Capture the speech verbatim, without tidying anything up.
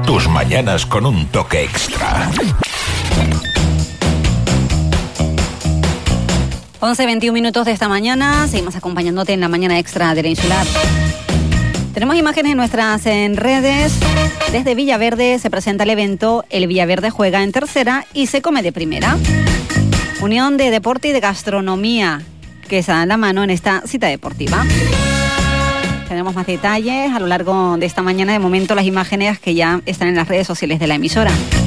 Tus mañanas con un toque extra. once veintiún minutos de esta mañana, seguimos acompañándote en la mañana extra de la Insular. Tenemos imágenes en nuestras en redes. Desde Villaverde se presenta el evento El Villaverde juega en tercera y se come de primera. Unión de deporte y de gastronomía que se dan la mano en esta cita deportiva. Tenemos más detalles a lo largo de esta mañana. De momento las imágenes que ya están en las redes sociales de la emisora.